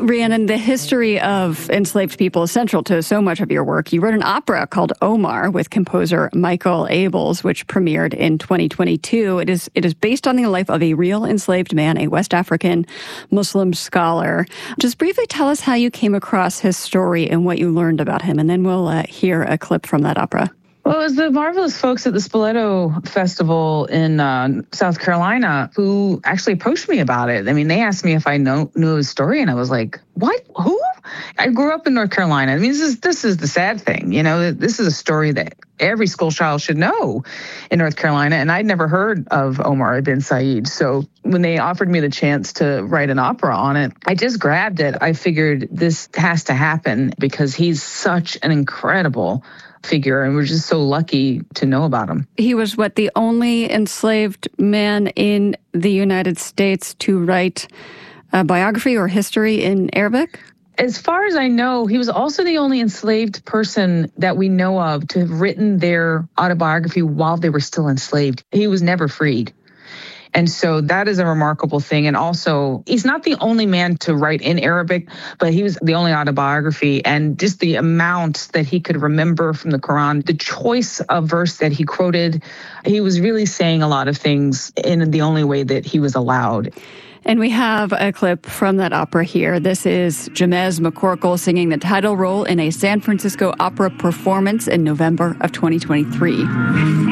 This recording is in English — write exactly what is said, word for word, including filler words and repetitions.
Rhiannon, the history of enslaved people is central to so much of your work. You wrote an opera called Omar with composer Michael Abels, which premiered in twenty twenty-two. It is it is based on the life of a real enslaved man, a West African Muslim scholar. Just briefly tell us how you came across his story and what you learned about him, and then we'll uh, hear a clip from that opera. Well, it was the marvelous folks at the Spoleto Festival in uh, South Carolina who actually approached me about it. I mean, they asked me if I know, knew his story, and I was like, what? Who? I grew up in North Carolina. I mean, this is this is the sad thing. You know, this is a story that every school child should know in North Carolina, and I'd never heard of Omar ibn Said. So when they offered me the chance to write an opera on it, I just grabbed it. I figured this has to happen because he's such an incredible figure, and we're just so lucky to know about him. He was, what, the only enslaved man in the United States to write a biography or history in Arabic? As far as I know, he was also the only enslaved person that we know of to have written their autobiography while they were still enslaved. He was never freed. And so that is a remarkable thing. And also, he's not the only man to write in Arabic, but he was the only autobiography. And just the amount that he could remember from the Quran, the choice of verse that he quoted, he was really saying a lot of things in the only way that he was allowed. And we have a clip from that opera here. This is Jemez McCorkle singing the title role in a San Francisco opera performance in November of twenty twenty-three.